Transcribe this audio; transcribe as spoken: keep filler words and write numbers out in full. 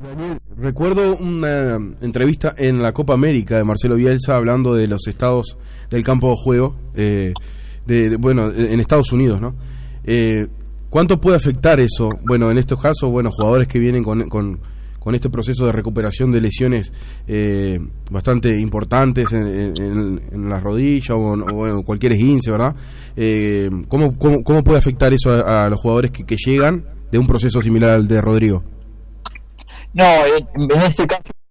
Daniel, recuerdo una entrevista en la Copa América de Marcelo Bielsa hablando de los estados del campo de juego, eh, de, de, bueno, en Estados Unidos, ¿no? Eh, ¿Cuánto puede afectar eso? Bueno, en estos casos, bueno, jugadores que vienen con, con, con este proceso de recuperación de lesiones eh, bastante importantes en, en, en las rodillas o, o bueno, cualquier esguince, ¿verdad? Eh, ¿cómo, cómo, ¿Cómo puede afectar eso a, a los jugadores que, que llegan de un proceso similar al de Rodrigo? No, en, en este caso